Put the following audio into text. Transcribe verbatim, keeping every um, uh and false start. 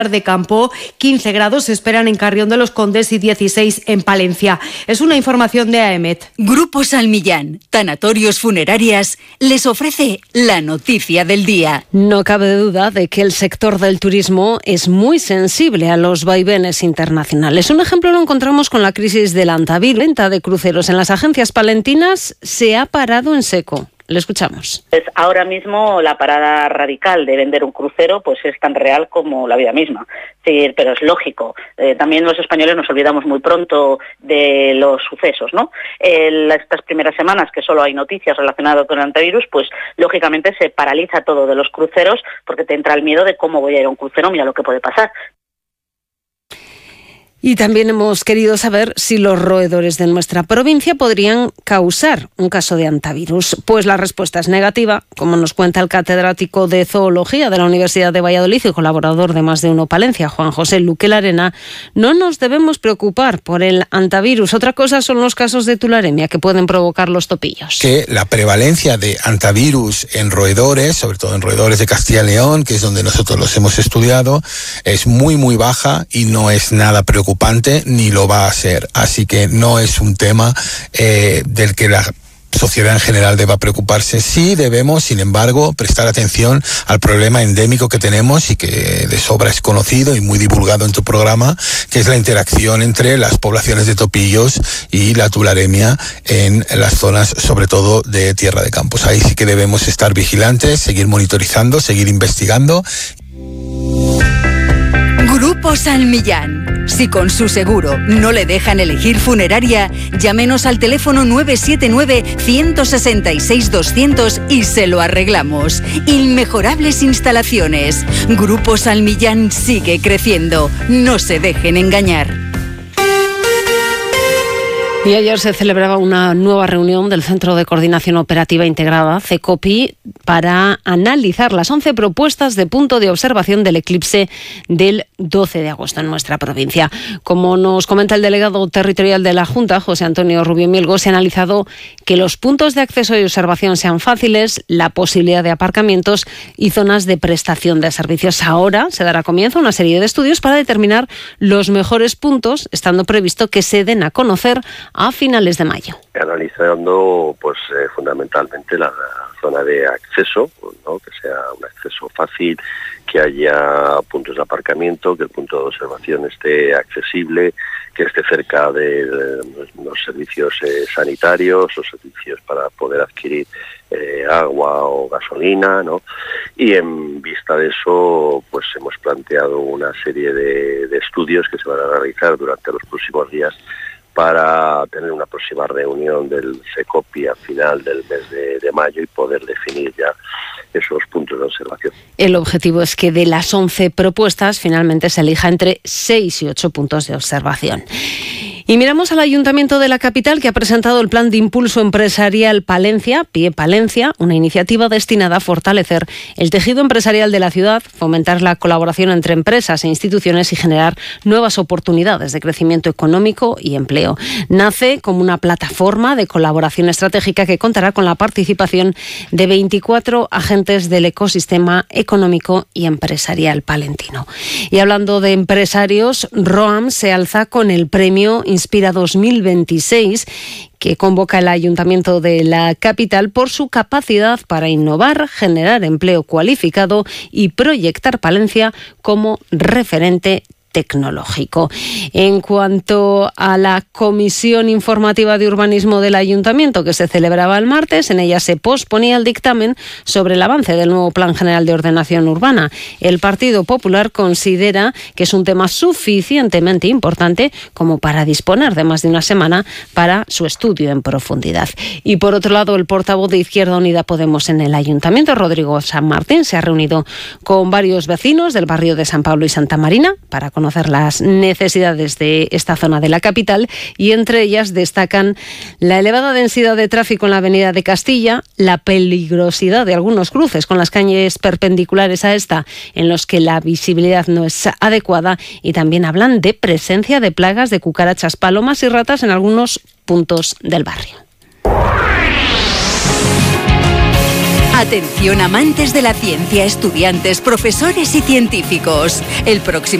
de campo, quince grados se esperan en Carrión de los Condes y dieciséis en Palencia. Es una información de A E M E T. Grupo Salmillán, Tanatorios Funerarias, les ofrece la noticia del día. No cabe duda de que el sector del turismo es muy sensible a los vaivenes internacionales. Un ejemplo lo encontramos con la crisis del Antavirus. La venta de cruceros en las agencias palentinas se ha parado en seco. Le escuchamos. Pues ahora mismo la parada radical de vender un crucero pues es tan real como la vida misma. Sí, pero es lógico. Eh, también los españoles nos olvidamos muy pronto de los sucesos, ¿no? Eh, estas primeras semanas que solo hay noticias relacionadas con el antivirus, pues lógicamente se paraliza todo de los cruceros porque te entra el miedo de cómo voy a ir a un crucero, mira lo que puede pasar. Y también hemos querido saber si los roedores de nuestra provincia podrían causar un caso de antivirus. Pues la respuesta es negativa, como nos cuenta el catedrático de Zoología de la Universidad de Valladolid y colaborador de Más de Uno Palencia, Juan José Luque Larena. No nos debemos preocupar por el antivirus. Otra cosa son los casos de tularemia que pueden provocar los topillos. Que la prevalencia de antivirus en roedores, sobre todo en roedores de Castilla y León, que es donde nosotros los hemos estudiado, es muy muy baja y no es nada preocupante ni lo va a ser, así que no es un tema eh, del que la sociedad en general deba preocuparse. Sí debemos, sin embargo, prestar atención al problema endémico que tenemos y que de sobra es conocido y muy divulgado en tu programa, que es la interacción entre las poblaciones de topillos y la tularemia en las zonas, sobre todo de tierra de campos. Ahí sí que debemos estar vigilantes, seguir monitorizando, seguir investigando. Grupo Salmillán. Si con su seguro no le dejan elegir funeraria, llámenos al teléfono nueve siete nueve, uno seis seis, doscientos y se lo arreglamos. Inmejorables instalaciones. Grupo Salmillán sigue creciendo. No se dejen engañar. Y ayer se celebraba una nueva reunión del Centro de Coordinación Operativa Integrada, CECOPI, para analizar las once propuestas de punto de observación del eclipse del doce de agosto en nuestra provincia. Como nos comenta el delegado territorial de la Junta, José Antonio Rubio Mielgo, se ha analizado que los puntos de acceso y observación sean fáciles, la posibilidad de aparcamientos y zonas de prestación de servicios. Ahora se dará comienzo a una serie de estudios para determinar los mejores puntos, estando previsto que se den a conocer a finales de mayo. Analizando pues eh, fundamentalmente la, la zona de acceso, ¿no? Que sea un acceso fácil, que haya puntos de aparcamiento, que el punto de observación esté accesible, que esté cerca de, de los servicios eh, sanitarios, los servicios para poder adquirir eh, agua o gasolina, ¿no? Y en vista de eso, pues hemos planteado una serie de, de estudios que se van a realizar durante los próximos días para tener una próxima reunión del CECOPI a final del mes de, de mayo y poder definir ya esos puntos de observación. El objetivo es que de las once propuestas finalmente se elija entre seis y ocho puntos de observación. Y miramos al Ayuntamiento de la capital, que ha presentado el Plan de Impulso Empresarial Palencia, Pie Palencia, una iniciativa destinada a fortalecer el tejido empresarial de la ciudad, fomentar la colaboración entre empresas e instituciones y generar nuevas oportunidades de crecimiento económico y empleo. Nace como una plataforma de colaboración estratégica que contará con la participación de veinticuatro agentes del ecosistema económico y empresarial palentino. Y hablando de empresarios, ROAM se alza con el premio Inspira dos mil veintiséis, que convoca el Ayuntamiento de la capital por su capacidad para innovar, generar empleo cualificado y proyectar Palencia como referente tecnológico. En cuanto a la Comisión Informativa de Urbanismo del Ayuntamiento, que se celebraba el martes, en ella se posponía el dictamen sobre el avance del nuevo Plan General de Ordenación Urbana. El Partido Popular considera que es un tema suficientemente importante como para disponer de más de una semana para su estudio en profundidad. Y por otro lado, el portavoz de Izquierda Unida Podemos en el Ayuntamiento, Rodrigo San Martín, se ha reunido con varios vecinos del barrio de San Pablo y Santa Marina para conocer las necesidades de esta zona de la capital, y entre ellas destacan la elevada densidad de tráfico en la avenida de Castilla, la peligrosidad de algunos cruces con las calles perpendiculares a esta en los que la visibilidad no es adecuada, y también hablan de presencia de plagas de cucarachas, palomas y ratas en algunos puntos del barrio. Atención amantes de la ciencia, estudiantes, profesores y científicos. El próximo